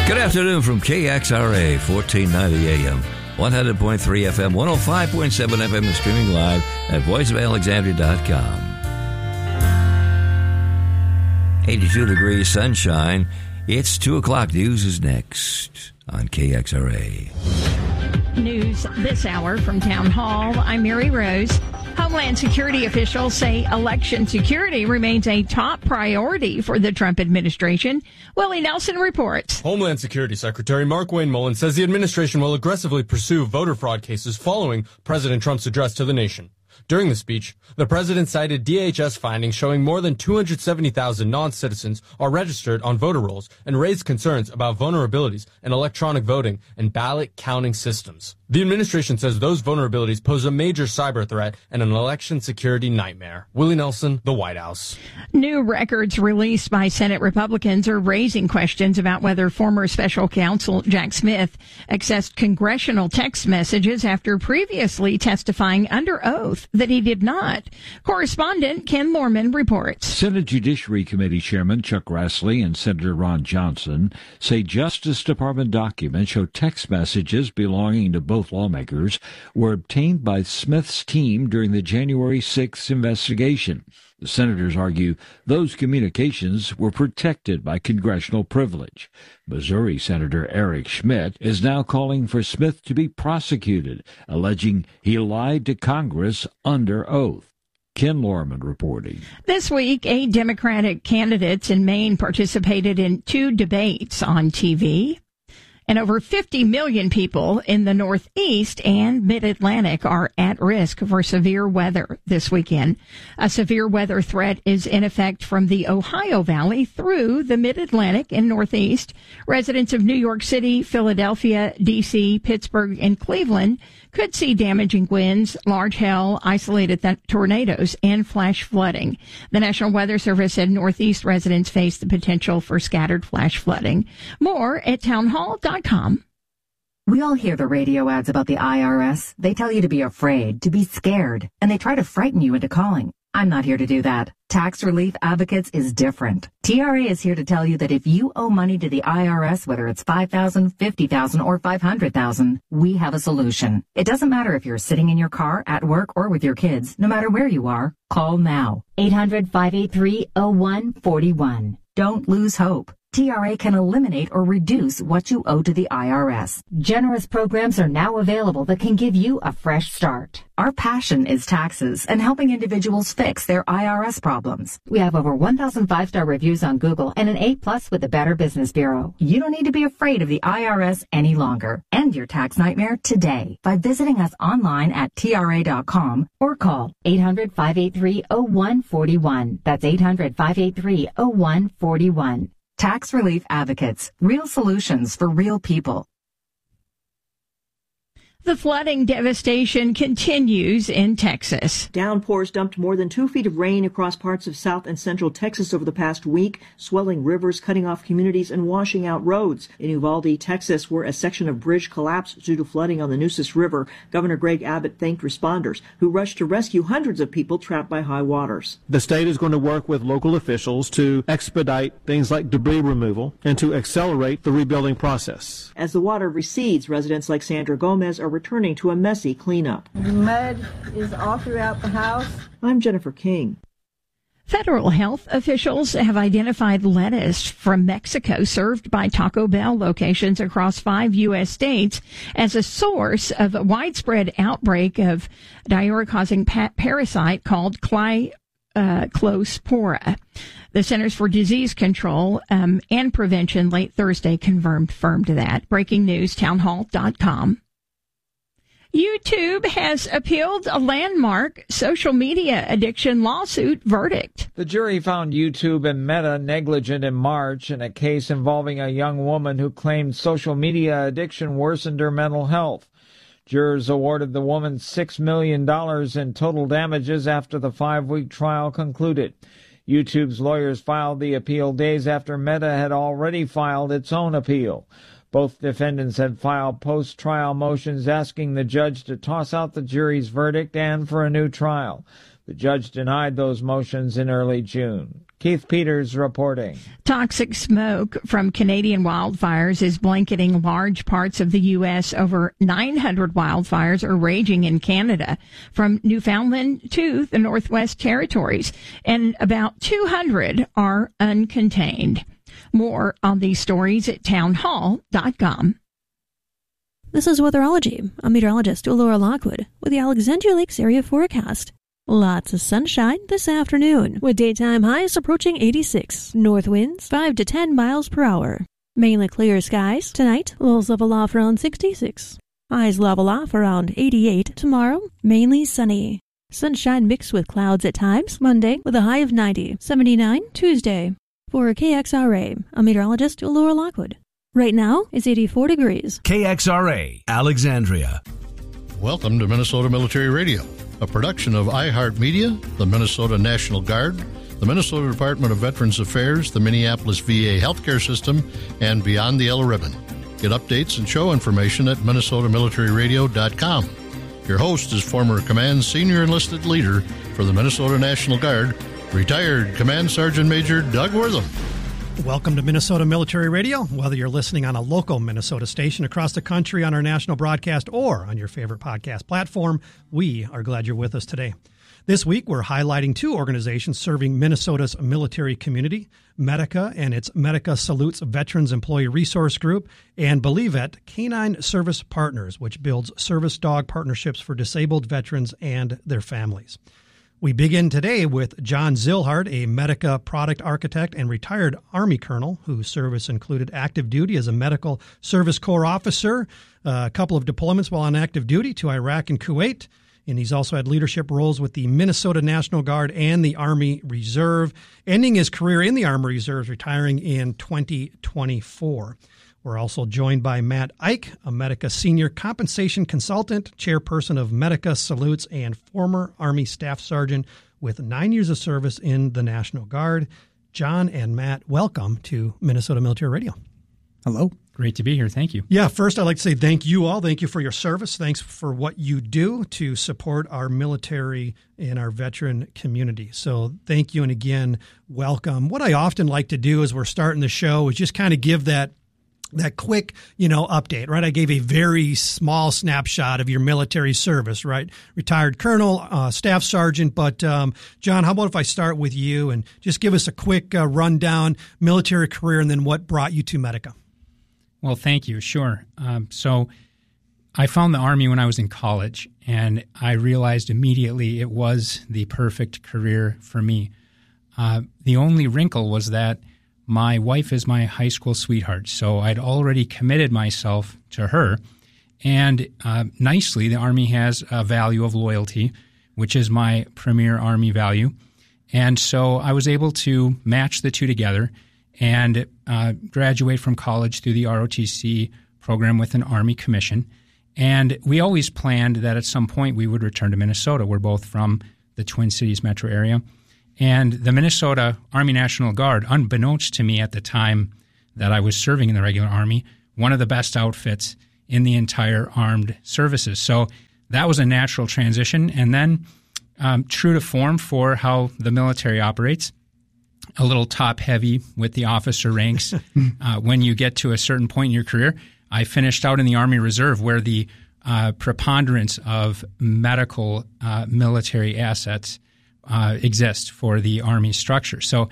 Good afternoon from KXRA, 1490 AM, 100.3 FM, 105.7 FM, and streaming live at voiceofalexandria.com. 82 degrees sunshine. It's 2 o'clock. News is next on KXRA. News this hour from Town Hall. I'm Mary Rose. Homeland Security officials say election security remains a top priority for the Trump administration. Willie Nelson reports. Homeland Security Secretary Markwayne Mullin says the administration will aggressively pursue voter fraud cases following President Trump's address to the nation. During the speech, the president cited DHS findings showing more than 270,000 non-citizens are registered on voter rolls and raised concerns about vulnerabilities in electronic voting and ballot counting systems. The administration says those vulnerabilities pose a major cyber threat and an election security nightmare. Willie Nelson, the White House. New records released by Senate Republicans are raising questions about whether former special counsel Jack Smith accessed congressional text messages after previously testifying under oath that he did not. Correspondent Ken Lorman reports. Senate Judiciary Committee Chairman Chuck Grassley and Senator Ron Johnson say Justice Department documents show text messages belonging to both lawmakers were obtained by Smith's team during the January 6th investigation. The senators argue those communications were protected by congressional privilege. Missouri Senator Eric Schmidt is now calling for Smith to be prosecuted, alleging he lied to Congress under oath. Ken Lorman reporting. This week, 8 Democratic candidates in Maine participated in 2 debates on TV. And over 50 million people in the Northeast and Mid-Atlantic are at risk for severe weather this weekend. A severe weather threat is in effect from the Ohio Valley through the Mid-Atlantic and Northeast. Residents of New York City, Philadelphia, D.C., Pittsburgh, and Cleveland could see damaging winds, large hail, isolated tornadoes, and flash flooding. The National Weather Service said Northeast residents face the potential for scattered flash flooding. More at townhall.com. We all hear the radio ads about the IRS. They tell you to be afraid, to be scared, and they try to frighten you into calling. I'm not here to do that. Tax Relief Advocates is different. TRA is here to tell you that if you owe money to the IRS, whether it's $5,000, $50,000, or $500,000, we have a solution. It doesn't matter if you're sitting in your car, at work, or with your kids. No matter where you are, call now. 800-583-0141. Don't lose hope. TRA can eliminate or reduce what you owe to the IRS. Generous programs are now available that can give you a fresh start. Our passion is taxes and helping individuals fix their IRS problems. We have over 1,000 5-star reviews on Google and an A+ with the Better Business Bureau. You don't need to be afraid of the IRS any longer. End your tax nightmare today by visiting us online at TRA.com or call 800-583-0141. That's 800-583-0141. Tax Relief Advocates. Real solutions for real people. The flooding devastation continues in Texas. Downpours dumped more than 2 feet of rain across parts of south and central Texas over the past week, swelling rivers, cutting off communities, and washing out roads. In Uvalde, Texas, where a section of bridge collapsed due to flooding on the Nueces River, Governor Greg Abbott thanked responders who rushed to rescue hundreds of people trapped by high waters. The state is going to work with local officials to expedite things like debris removal and to accelerate the rebuilding process. As the water recedes, residents like Sandra Gomez are returning to a messy cleanup. The mud is all throughout the house. I'm Jennifer King. Federal health officials have identified lettuce from Mexico served by Taco Bell locations across 5 U.S. states as a source of a widespread outbreak of diarrhea-causing parasite called Clospora. The Centers for Disease Control and Prevention late Thursday confirmed that. Breaking news, townhall.com. YouTube has appealed a landmark social media addiction lawsuit verdict. The jury found YouTube and Meta negligent in March in a case involving a young woman who claimed social media addiction worsened her mental health. Jurors awarded the woman $6 million in total damages after the 5-week trial concluded. YouTube's lawyers filed the appeal days after Meta had already filed its own appeal. Both defendants had filed post-trial motions asking the judge to toss out the jury's verdict and for a new trial. The judge denied those motions in early June. Keith Peters reporting. Toxic smoke from Canadian wildfires is blanketing large parts of the U.S. Over 900 wildfires are raging in Canada, from Newfoundland to the Northwest Territories, and about 200 are uncontained. More on these stories at townhall.com. This is Weatherology. I'm meteorologist Laura Lockwood with the Alexandria Lakes area forecast. Lots of sunshine this afternoon, with daytime highs approaching 86. North winds 5 to 10 miles per hour. Mainly clear skies. Tonight, lows level off around 66. Highs level off around 88. Tomorrow, mainly sunny. Sunshine mixed with clouds at times. Monday, with a high of 90. 79 Tuesday. For KXRA, I'm meteorologist Laura Lockwood. Right now, it's 84 degrees. KXRA, Alexandria. Welcome to Minnesota Military Radio, a production of iHeartMedia, the Minnesota National Guard, the Minnesota Department of Veterans Affairs, the Minneapolis VA Healthcare System, and Beyond the Yellow Ribbon. Get updates and show information at minnesotamilitaryradio.com. Your host is former Command Senior Enlisted Leader for the Minnesota National Guard, retired Command Sergeant Major Doug Wortham. Welcome to Minnesota Military Radio. Whether you're listening on a local Minnesota station across the country on our national broadcast or on your favorite podcast platform, we are glad you're with us today. This week, we're highlighting two organizations serving Minnesota's military community, Medica and its Medica Salutes Veterans Employee Resource Group, and Believe It Canine Service Partners, which builds service dog partnerships for disabled veterans and their families. We begin today with John Zillhard, a Medica product architect and retired Army colonel whose service included active duty as a Medical Service Corps officer, a couple of deployments while on active duty to Iraq and Kuwait, and he's also had leadership roles with the Minnesota National Guard and the Army Reserve, ending his career in the Army Reserves, retiring in 2024. We're also joined by Matt Ike, a Medica Senior Compensation Consultant, chairperson of Medica Salutes, and former Army Staff Sergeant with 9 years of service in the National Guard. John and Matt, welcome to Minnesota Military Radio. Hello. Great to be here. Thank you. Yeah, first I'd like to say thank you all. Thank you for your service. Thanks for what you do to support our military and our veteran community. So thank you, and again, welcome. What I often like to do as we're starting the show is just kind of give that quick, update, right? I gave a very small snapshot of your military service, right? Retired colonel, staff sergeant. But, John, how about if I start with you and just give us a quick rundown, military career, and then what brought you to Medica? Well, thank you. Sure. So I found the Army when I was in college, and I realized immediately it was the perfect career for me. The only wrinkle was that my wife is my high school sweetheart, so I'd already committed myself to her. And nicely, the Army has a value of loyalty, which is my premier Army value. And so I was able to match the two together and graduate from college through the ROTC program with an Army commission. And we always planned that at some point we would return to Minnesota. We're both from the Twin Cities metro area. And the Minnesota Army National Guard, unbeknownst to me at the time that I was serving in the regular Army, one of the best outfits in the entire armed services. So that was a natural transition. And then, true to form for how the military operates, a little top-heavy with the officer ranks. When you get to a certain point in your career, I finished out in the Army Reserve, where the preponderance of medical military assets exist for the Army structure. So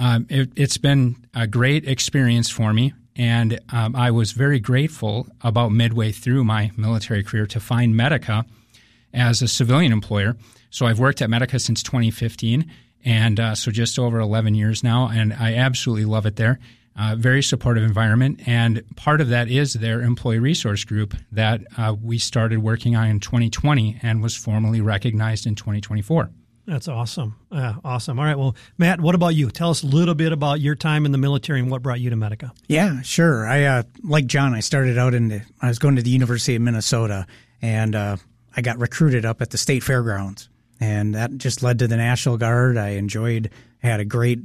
it's been a great experience for me, and I was very grateful about midway through my military career to find Medica as a civilian employer. So I've worked at Medica since 2015, and so just over 11 years now, and I absolutely love it there. Very supportive environment, and part of that is their employee resource group that we started working on in 2020 and was formally recognized in 2024. That's awesome. Awesome. All right. Well, Matt, what about you? Tell us a little bit about your time in the military and what brought you to Medica. Yeah, sure. I like John, I started out I was going to the University of Minnesota, and I got recruited up at the state fairgrounds, and that just led to the National Guard. I had a great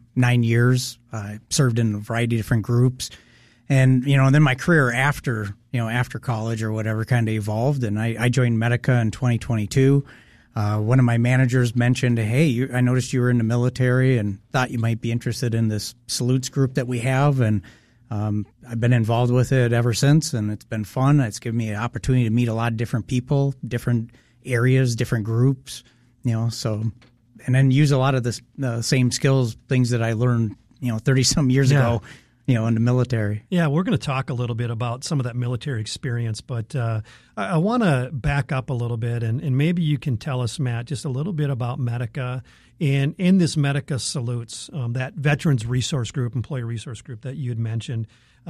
9 years. I served in a variety of different groups, and then my career after college or whatever kind of evolved, and I joined Medica in 2022. One of my managers mentioned, hey, I noticed you were in the military and thought you might be interested in this salutes group that we have. And I've been involved with it ever since, and it's been fun. It's given me an opportunity to meet a lot of different people, different areas, different groups, so, and then use a lot of the same skills, things that I learned, 30-some years ago, in the military. Yeah, we're going to talk a little bit about some of that military experience, but I want to back up a little bit, and maybe you can tell us, Matt, just a little bit about Medica. And in this Medica Salutes, that Veterans Resource Group, Employee Resource Group that you had mentioned,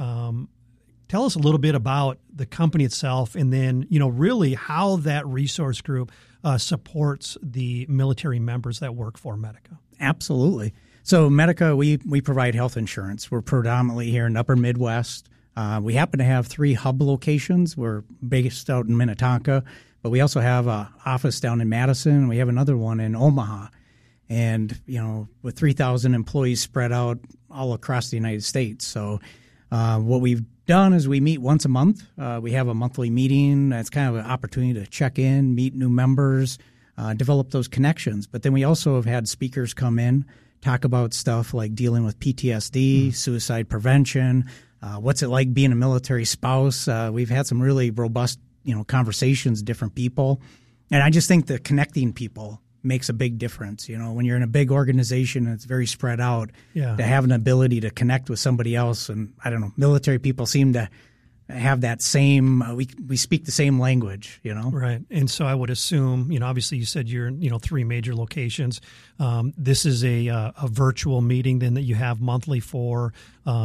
tell us a little bit about the company itself, and then, really how that resource group supports the military members that work for Medica. Absolutely. So Medica, we provide health insurance. We're predominantly here in the upper Midwest. We happen to have 3 hub locations. We're based out in Minnetonka, but we also have an office down in Madison. We have another one in Omaha. And, with 3,000 employees spread out all across the United States. So what we've done is we meet once a month. We have a monthly meeting. That's kind of an opportunity to check in, meet new members, develop those connections. But then we also have had speakers come in, talk about stuff like dealing with PTSD, suicide prevention, what's it like being a military spouse. We've had some really robust, conversations, different people. And I just think that connecting people makes a big difference. When you're in a big organization and it's very spread out, to have an ability to connect with somebody else. And I don't know, military people seem to have that same, we speak the same language, Right. And so I would assume, obviously you said you're in, 3 major locations. This is a virtual meeting then that you have monthly for.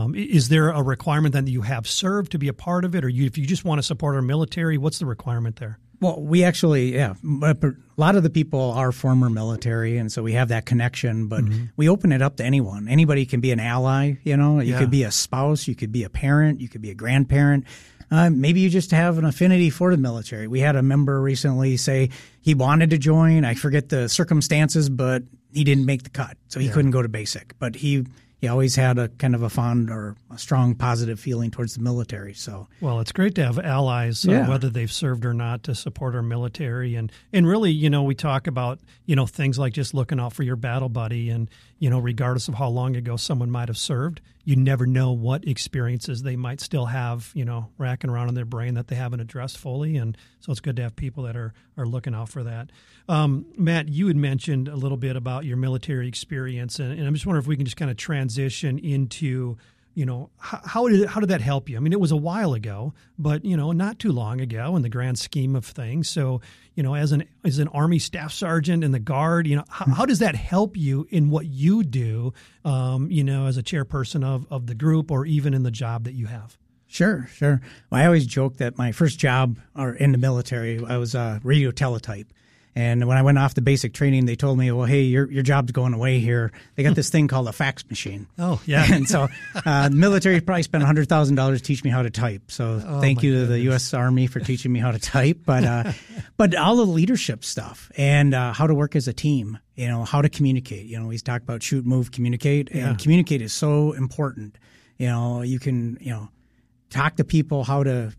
Is there a requirement then that you have served to be a part of it? Or if you just want to support our military, what's the requirement there? Well, we actually, a lot of the people are former military, and so we have that connection, but we open it up to anyone. Anybody can be an ally, you could be a spouse, you could be a parent, you could be a grandparent. Maybe you just have an affinity for the military. We had a member recently say he wanted to join. I forget the circumstances, but he didn't make the cut, so he couldn't go to basic. But he always had a kind of a fond or a strong positive feeling towards the military. So, well, it's great to have allies, whether they've served or not, to support our military. And really, we talk about, things like just looking out for your battle buddy. And, regardless of how long ago someone might have served, you never know what experiences they might still have, racking around in their brain that they haven't addressed fully. And so it's good to have people that are looking out for that. Matt, you had mentioned a little bit about your military experience, and I'm just wondering if we can just kind of transition into, how did that help you? I mean, it was a while ago, but, not too long ago in the grand scheme of things. So, as an Army Staff Sergeant in the Guard, how does that help you in what you do, as a chairperson of the group, or even in the job that you have? Sure. Well, I always joke that my first job in the military, I was a radio teletype. And when I went off the basic training, they told me, well, hey, your job's going away here. They got this thing called a fax machine. Oh, yeah. And so the military probably spent $100,000 to teach me how to type. So thank you to the U.S. Army for teaching me how to type. But all the leadership stuff and how to work as a team, how to communicate. We talk about shoot, move, communicate. And communicate is so important. You can, talk to people how to,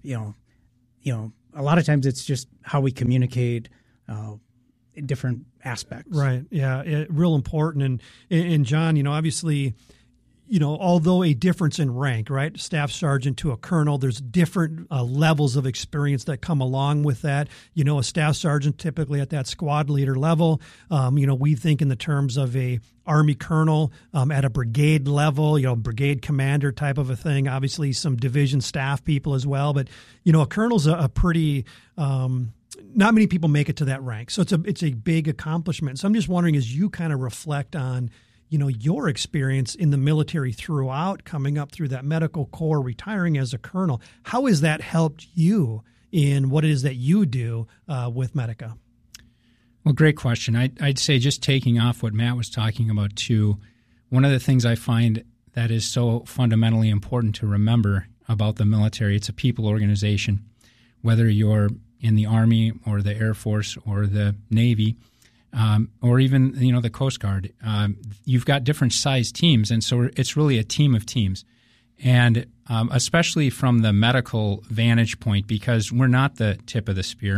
a lot of times it's just how we communicate different aspects. Right. Yeah. Real important. And John, obviously, although a difference in rank, right? Staff sergeant to a colonel, there's different levels of experience that come along with that. A staff sergeant typically at that squad leader level, we think in the terms of a Army colonel at a brigade level, brigade commander type of a thing, obviously some division staff people as well. But, a colonel's a pretty, not many people make it to that rank. So it's a big accomplishment. So I'm just wondering, as you kind of reflect on, your experience in the military throughout, coming up through that medical corps, retiring as a colonel, how has that helped you in what it is that you do with Medica? Well, great question. I'd say, just taking off what Matt was talking about too, one of the things I find that is so fundamentally important to remember about the military, it's a people organization. Whether you're in the Army or the Air Force or the Navy, or even the Coast Guard, you've got different size teams, and so it's really a team of teams. And especially from the medical vantage point, because we're not the tip of the spear,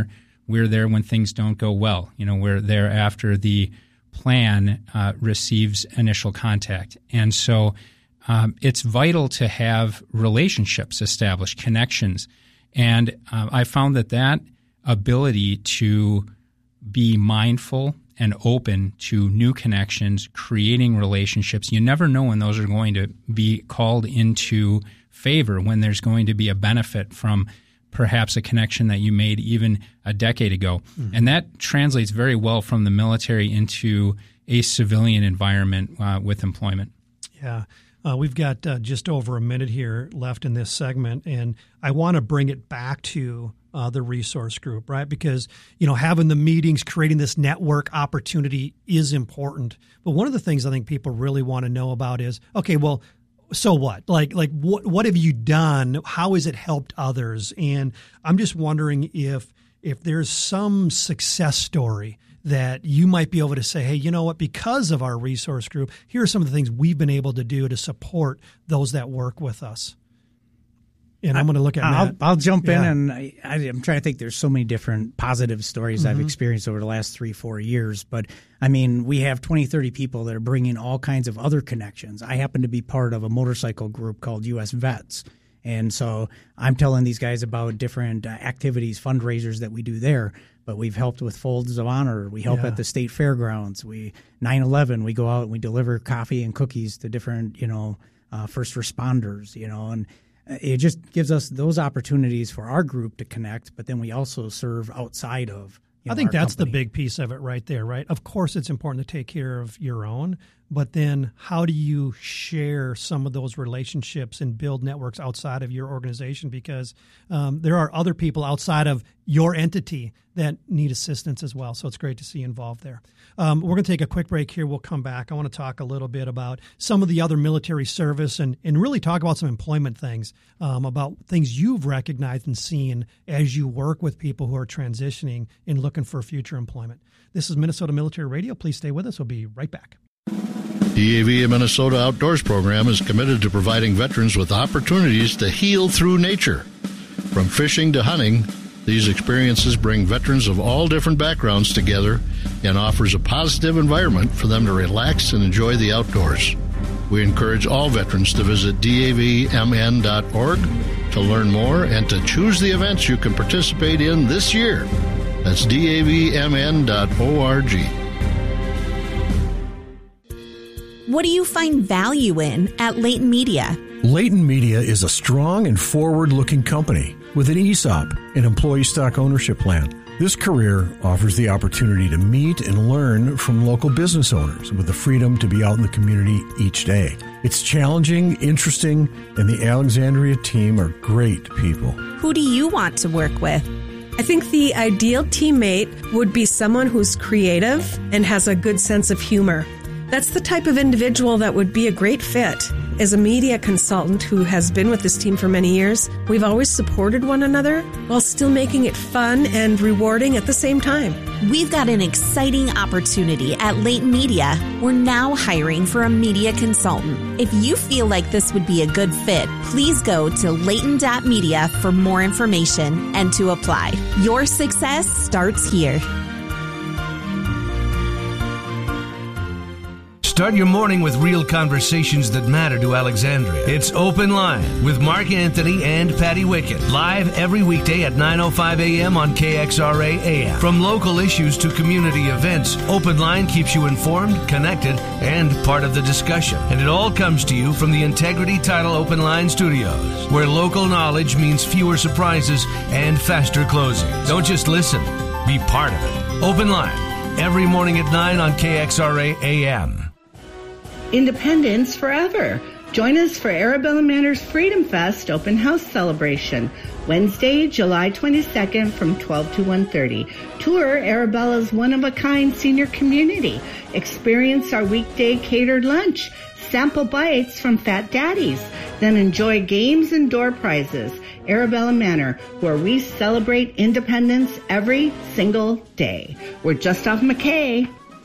We're there when things don't go well. We're there after the plan receives initial contact. And so it's vital to have relationships established, connections. And I found that ability to be mindful and open to new connections, creating relationships. You never know when those are going to be called into favor, when there's going to be a benefit from perhaps a connection that you made even a decade ago. Mm-hmm. And that translates very well from the military into a civilian environment with employment. Yeah. We've got just over a minute here left in this segment, and I want to bring it back to the resource group, right? Because, having the meetings, creating this network opportunity is important. But one of the things I think people really want to know about is, okay, well, so what? Like what have you done? How has it helped others? And I'm just wondering if there's some success story that you might be able to say, hey, you know what, because of our resource group, here are some of the things we've been able to do to support those that work with us. And I'm going to look at Matt. I'll jump in, and I'm trying to think. There's so many different positive stories I've experienced over the last 3-4 years. But, I mean, we have 20, 30 people that are bringing all kinds of other connections. I happen to be part of a motorcycle group called U.S. Vets. And so I'm telling these guys about different activities, fundraisers that we do there. But we've helped with Folds of Honor. We help at the state fairgrounds. 9/11, we go out and we deliver coffee and cookies to different, first responders, and it just gives us those opportunities for our group to connect. But then we also serve outside of. I think that's the big piece of it right there, right? Of course, it's important to take care of your own, but then how do you share some of those relationships and build networks outside of your organization? Because there are other people outside of your entity that need assistance as well. So it's great to see you involved there. We're going to take a quick break here. We'll come back. I want to talk a little bit about some of the other military service and really talk about some employment things, about things you've recognized and seen as you work with people who are transitioning and looking for future employment. This is Minnesota Military Radio. Please stay with us. We'll be right back. DAV Minnesota Outdoors Program is committed to providing veterans with opportunities to heal through nature. From fishing to hunting, these experiences bring veterans of all different backgrounds together and offers a positive environment for them to relax and enjoy the outdoors. We encourage all veterans to visit davmn.org to learn more and to choose the events you can participate in this year. That's davmn.org. What do you find value in at Leighton Media? Leighton Media is a strong and forward-looking company with an ESOP, an employee stock ownership plan. This career offers the opportunity to meet and learn from local business owners with the freedom to be out in the community each day. It's challenging, interesting, and the Alexandria team are great people. Who do you want to work with? I think the ideal teammate would be someone who's creative and has a good sense of humor. That's the type of individual that would be a great fit. As a media consultant who has been with this team for many years, we've always supported one another while still making it fun and rewarding at the same time. We've got an exciting opportunity at Leighton Media. We're now hiring for a media consultant. If you feel like this would be a good fit, please go to leighton.media for more information and to apply. Your success starts here. Start your morning with real conversations that matter to Alexandria. It's Open Line with Mark Anthony and Patty Wickett. Live every weekday at 9:05 a.m. on KXRA AM. From local issues to community events, Open Line keeps you informed, connected, and part of the discussion. And it all comes to you from the Integrity Title Open Line Studios, where local knowledge means fewer surprises and faster closing. Don't just listen, be part of it. Open Line, every morning at 9 on KXRA AM. Independence forever. Join us for Arabella Manor's Freedom Fest Open House Celebration, Wednesday, July 22nd from 12 to 1:30. Tour Arabella's one-of-a-kind senior community. Experience our weekday catered lunch. Sample bites from Fat Daddies. Then enjoy games and door prizes. Arabella Manor, where we celebrate independence every single day. We're just off McKay.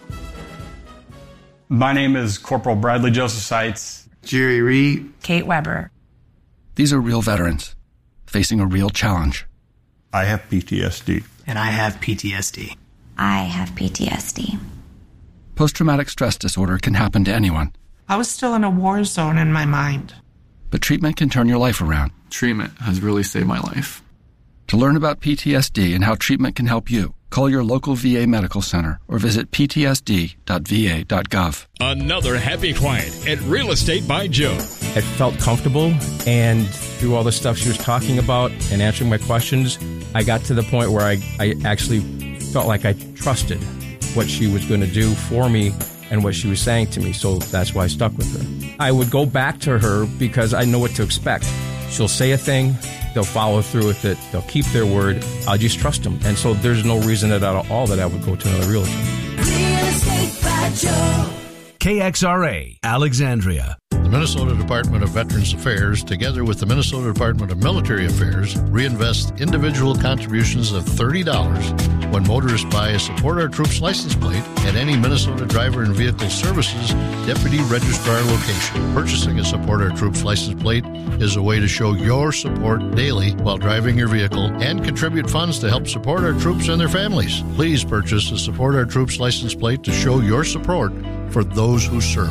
My name is Corporal Bradley Joseph Seitz. Jerry Reed. Kate Weber. These are real veterans facing a real challenge. I have PTSD. and I have PTSD. I have PTSD. Post-traumatic stress disorder can happen to anyone. I was still in a war zone in my mind. But treatment can turn your life around. Treatment has really saved my life. To learn about PTSD and how treatment can help you, call your local VA medical center or visit ptsd.va.gov. Another happy client at Real Estate by Joe. I felt comfortable, and through all the stuff she was talking about and answering my questions, I got to the point where I actually felt like I trusted what she was going to do for me and what she was saying to me, so that's why I stuck with her. I would go back to her because I know what to expect. She'll say a thing, they'll follow through with it, they'll keep their word, I'll just trust them. And so there's no reason at all that I would go to another realtor. Real Estate by Joe. KXRA, Alexandria. The Minnesota Department of Veterans Affairs, together with the Minnesota Department of Military Affairs, reinvest individual contributions of $30 when motorists buy a Support Our Troops license plate at any Minnesota Driver and Vehicle Services Deputy Registrar location. Purchasing a Support Our Troops license plate is a way to show your support daily while driving your vehicle and contribute funds to help support our troops and their families. Please purchase a Support Our Troops license plate to show your support for those who serve.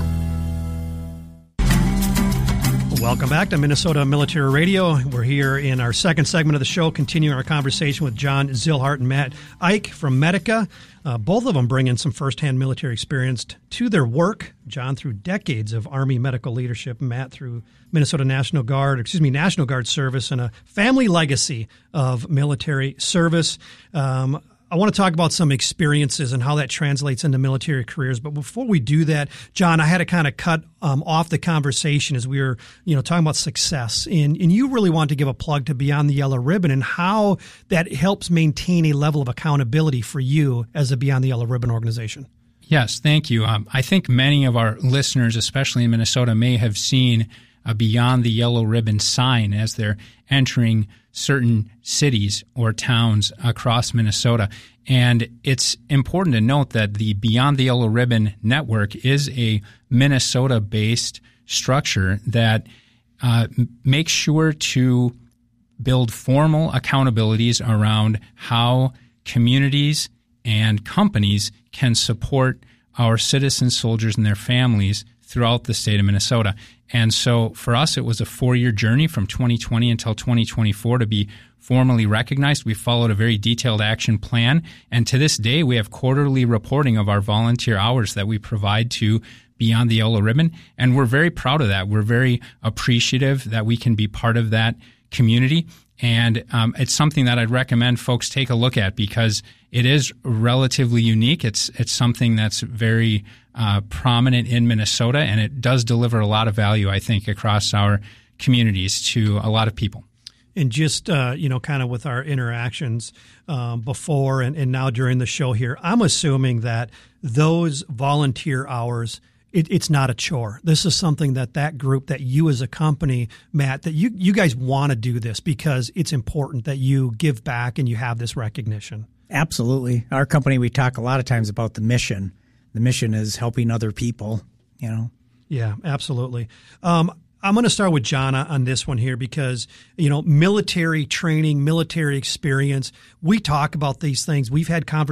Welcome back to Minnesota Military Radio. We're here in our second segment of the show, continuing our conversation with John Zillhart and Matt Ike from Medica. Both of them bring in some firsthand military experience to their work. John through decades of Army medical leadership, Matt through Minnesota National Guard service, and a family legacy of military service. I want to talk about some experiences and how that translates into military careers. But before we do that, John, I had to kind of cut off the conversation as we were, talking about success. And you really want to give a plug to Beyond the Yellow Ribbon and how that helps maintain a level of accountability for you as a Beyond the Yellow Ribbon organization. Yes, thank you. I think many of our listeners, especially in Minnesota, may have seen a Beyond the Yellow Ribbon sign as they're entering certain cities or towns across Minnesota. And it's important to note that the Beyond the Yellow Ribbon network is a Minnesota-based structure that makes sure to build formal accountabilities around how communities and companies can support our citizen soldiers and their families throughout the state of Minnesota. And so for us, it was a 4-year journey from 2020 until 2024 to be formally recognized. We followed a very detailed action plan. And to this day, we have quarterly reporting of our volunteer hours that we provide to Beyond the Yellow Ribbon. And we're very proud of that. We're very appreciative that we can be part of that community. And it's something that I'd recommend folks take a look at because it is relatively unique. It's something that's very prominent in Minnesota, and it does deliver a lot of value, I think, across our communities to a lot of people. And just, kind of with our interactions before and now during the show here, I'm assuming that those volunteer hours, it's not a chore. This is something that group, that you as a company, Matt, that you guys want to do this because it's important that you give back and you have this recognition. Absolutely. Our company, we talk a lot of times about the mission. The mission is helping other people, Yeah, absolutely. I'm going to start with John on this one here because, military training, military experience, we talk about these things. We've had conversations